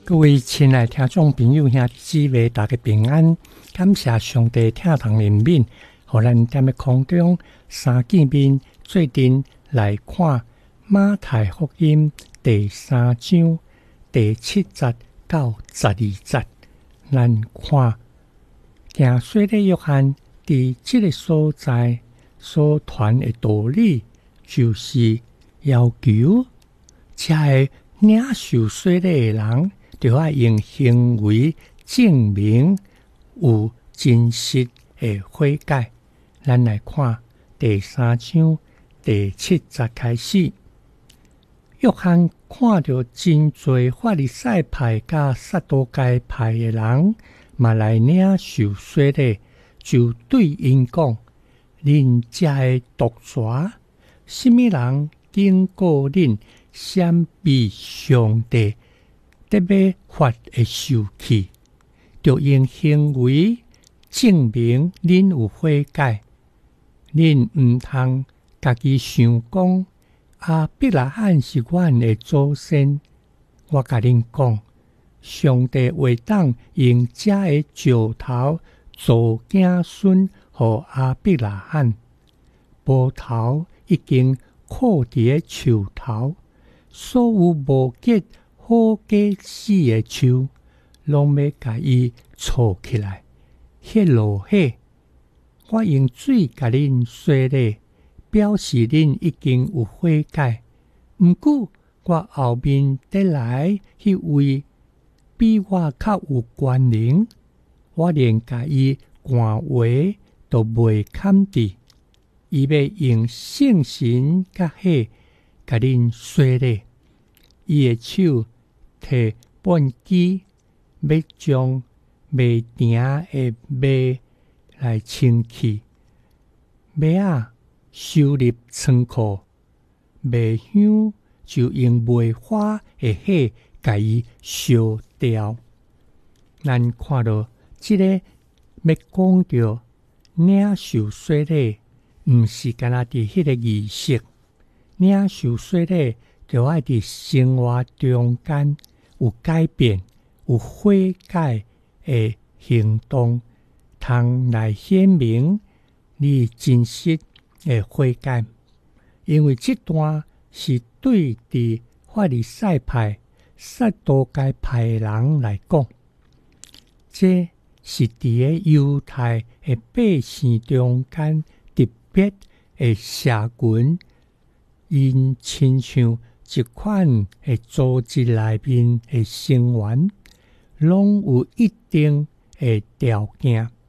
各位亲爱听众朋友兄弟姊妹，大家平安！感谢上帝听堂怜悯，互咱踮咧空中三见面做阵来看马太福音第3章第7节到12节。咱看行洗礼约翰伫这个所在所传的道理，就是要求这个领受洗礼的人，就要用行为证明有真实的悔改。咱来看第3章第7节开始。约翰看到真侪法利赛派甲撒都该派的人嘛来领受洗礼，就对因讲：恁这的毒蛇，什么人经过恁闪避上帝得要发的受气，就用行为证明恁有悔改。恁毋通家己想讲亚伯拉罕是阮的祖先。我甲恁讲，上帝会当用这的石头做子孙予亚伯拉罕。波头已经靠伫个树头，所有无结好果子的树，拢要甲伊撮起来，迄落血。我用水甲恁洗礼，表示恁已经有悔改。毋过，我后面得来迄位比我较有权能，我连甲伊寒话都袂堪治。伊要用圣神甲血甲恁洗礼。伊的手摕畚箕，要将麦埕的麦来清气，麦仔收入仓库，麦香就用麦花的火甲伊烧掉。咱看到这个要讲到领受洗礼，毋是干那伫迄个仪式，领受洗礼就要伫生活中间有改变，有悔改的行动，通来显明你真实的悔改。因为这段是对伫法利赛派、撒都该派的人来讲，这是伫个犹太的百姓中间特别的社群，因亲像一款的组织内面的成员，拢有一定的条件，